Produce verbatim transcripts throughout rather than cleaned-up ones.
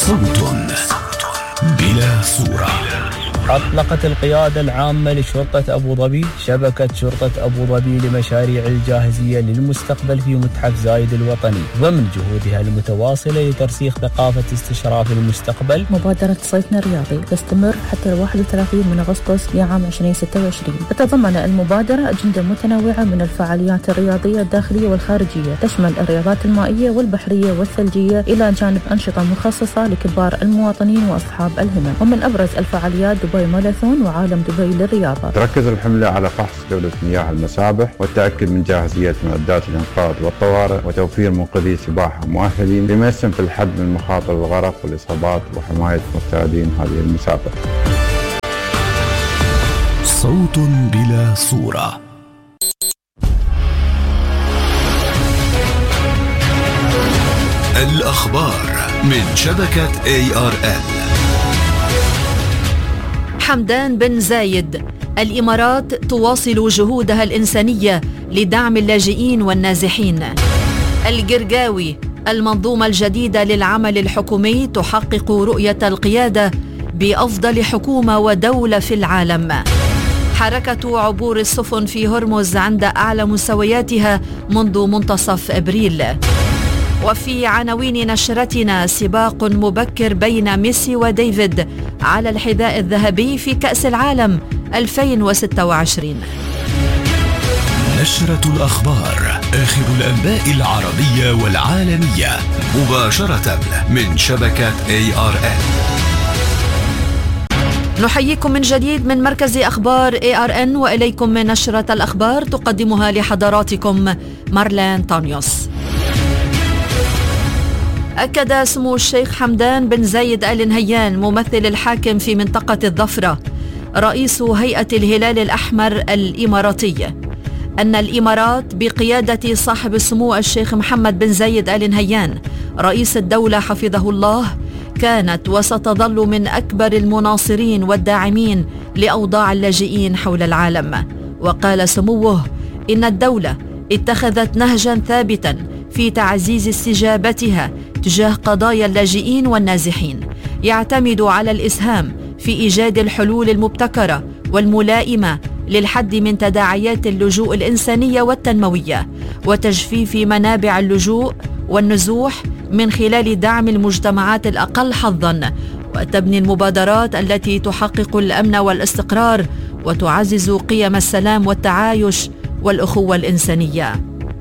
صوت بلا صورة. أطلقت القيادة العامة لشرطة أبو ظبي شبكة شرطة أبو ظبي لمشاريع الجاهزية للمستقبل في متحف زايد الوطني ضمن جهودها المتواصلة لترسيخ ثقافة استشراف المستقبل. مبادرة صيفنا الرياضي تستمر حتى واحد وثلاثين من أغسطس لعام ألفين وستة وعشرين. تتضمن المبادرة أجندة متنوعة من الفعاليات الرياضية الداخلية والخارجية، تشمل الرياضات المائية والبحرية والثلجية إلى جانب أنشطة مخصصة لكبار المواطنين وأصحاب الهمم. ومن أبرز الفعاليات دبي ماراثون وعالم دبي للرياضة. تركز الحملة على فحص جودة مياه المسابح والتأكد من جاهزية معدات الإنقاذ والطوارئ وتوفير منقذي سباحة مؤهلين بما يسهم في الحد من مخاطر الغرق والإصابات وحماية مستعدين هذه المسابقة. صوت بلا صورة. الأخبار من شبكة إيه آر إل. حمدان بن زايد: الإمارات تواصل جهودها الإنسانية لدعم اللاجئين والنازحين. القرقاوي: المنظومة الجديدة للعمل الحكومي تحقق رؤية القيادة بأفضل حكومة ودولة في العالم. حركة عبور السفن في هرمز عند أعلى مستوياتها منذ منتصف أبريل. وفي عناوين نشرتنا: سباق مبكر بين ميسي وديفيد على الحذاء الذهبي في كأس العالم ألفين وستة وعشرين. نشرة الأخبار، آخر الأنباء العربية والعالمية مباشرة من شبكة إيه آر إل. نحييكم من جديد من مركز أخبار إيه آر إن، وإليكم من نشرة الأخبار تقدمها لحضراتكم مارلين تانيوس. أكد سمو الشيخ حمدان بن زايد آل نهيان ممثل الحاكم في منطقة الظفرة رئيس هيئة الهلال الأحمر الإماراتية أن الإمارات بقيادة صاحب السمو الشيخ محمد بن زايد آل نهيان رئيس الدولة حفظه الله كانت وستظل من أكبر المناصرين والداعمين لأوضاع اللاجئين حول العالم. وقال سموه إن الدولة اتخذت نهجا ثابتا في تعزيز استجابتها تجاه قضايا اللاجئين والنازحين، يعتمد على الإسهام في إيجاد الحلول المبتكرة والملائمة للحد من تداعيات اللجوء الإنسانية والتنموية وتجفيف منابع اللجوء والنزوح من خلال دعم المجتمعات الأقل حظاً، وتبني المبادرات التي تحقق الأمن والاستقرار وتعزز قيم السلام والتعايش والأخوة الإنسانية.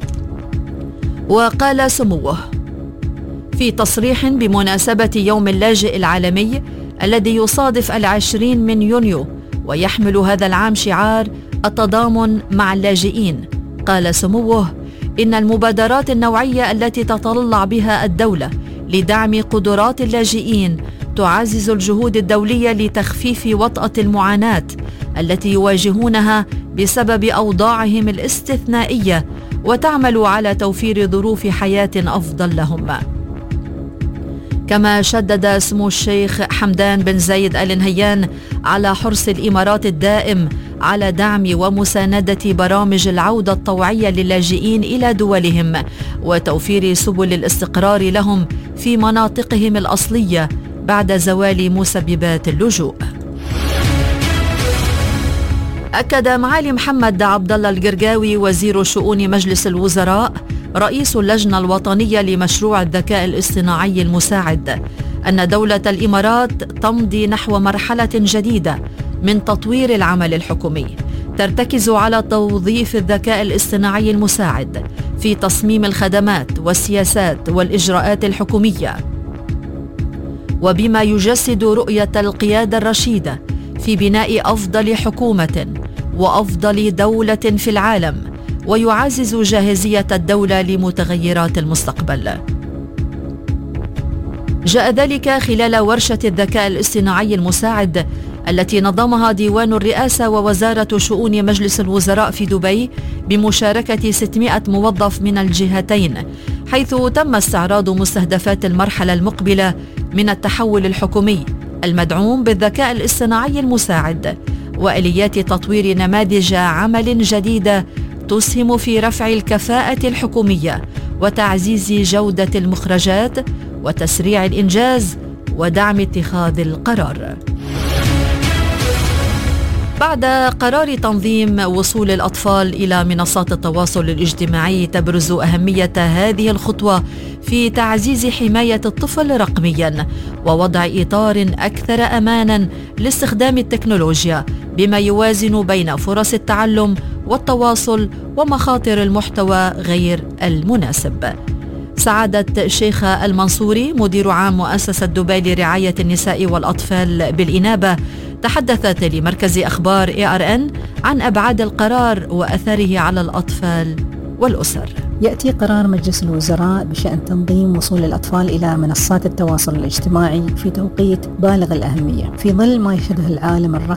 وقال سموه في تصريح بمناسبة يوم اللاجئ العالمي الذي يصادف العشرين من يونيو ويحمل هذا العام شعار التضامن مع اللاجئين، قال سموه إن المبادرات النوعية التي تتطلع بها الدولة لدعم قدرات اللاجئين تعزز الجهود الدولية لتخفيف وطأة المعاناة التي يواجهونها بسبب أوضاعهم الاستثنائية وتعمل على توفير ظروف حياة أفضل لهم. كما شدد سمو الشيخ حمدان بن زايد آل نهيان على حرص الإمارات الدائم على دعم ومساندة برامج العودة الطوعية للاجئين إلى دولهم وتوفير سبل الاستقرار لهم في مناطقهم الأصلية بعد زوال مسببات اللجوء. أكد معالي محمد عبد الله القرقاوي وزير شؤون مجلس الوزراء رئيس اللجنة الوطنية لمشروع الذكاء الاصطناعي المساعد أن دولة الإمارات تمضي نحو مرحلة جديدة من تطوير العمل الحكومي ترتكز على توظيف الذكاء الاصطناعي المساعد في تصميم الخدمات والسياسات والإجراءات الحكومية، وبما يجسد رؤية القيادة الرشيدة في بناء أفضل حكومة وأفضل دولة في العالم ويعزز جاهزية الدولة لمتغيرات المستقبل. جاء ذلك خلال ورشة الذكاء الاصطناعي المساعد التي نظمها ديوان الرئاسة ووزارة شؤون مجلس الوزراء في دبي بمشاركة ستمائة موظف من الجهتين، حيث تم استعراض مستهدفات المرحلة المقبلة من التحول الحكومي المدعوم بالذكاء الاصطناعي المساعد وآليات تطوير نماذج عمل جديدة تسهم في رفع الكفاءة الحكومية وتعزيز جودة المخرجات وتسريع الإنجاز ودعم اتخاذ القرار. بعد قرار تنظيم وصول الأطفال إلى منصات التواصل الاجتماعي، تبرز أهمية هذه الخطوة في تعزيز حماية الطفل رقمياً ووضع إطار أكثر أماناً لاستخدام التكنولوجيا، بما يوازن بين فرص التعلم والتواصل ومخاطر المحتوى غير المناسب. سعادة شيخة المنصوري، مدير عام مؤسسة دبي لرعاية النساء والأطفال بالإنابة، تحدثت لمركز أخبار إيه آر إن عن أبعاد القرار وأثره على الأطفال والأسر. يأتي قرار مجلس الوزراء بشأن تنظيم وصول الأطفال إلى منصات التواصل الاجتماعي في توقيت بالغ الأهمية في ظل ما يشهده العالم الرقمي